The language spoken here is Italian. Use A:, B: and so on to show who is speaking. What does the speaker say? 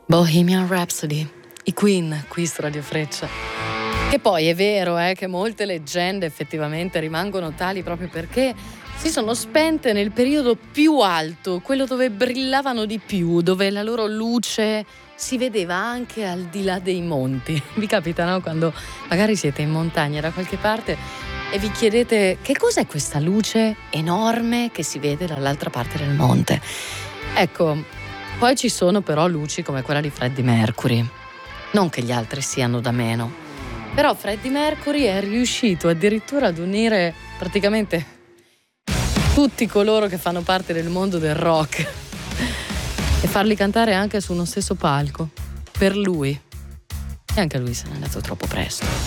A: Bohemian Rhapsody, i Queen, qui su Radio Freccia. Che poi è vero che molte leggende effettivamente rimangono tali proprio perché si sono spente nel periodo più alto, quello dove brillavano di più, dove la loro luce si vedeva anche al di là dei monti. Vi capita, no? Quando magari siete in montagna da qualche parte e vi chiedete che cos'è questa luce enorme che si vede dall'altra parte del monte. Ecco, poi ci sono però luci come quella di Freddie Mercury. Non che gli altri siano da meno, però Freddie Mercury è riuscito addirittura ad unire praticamente tutti coloro che fanno parte del mondo del rock e farli cantare anche su uno stesso palco per lui. E anche lui se n'è andato troppo presto.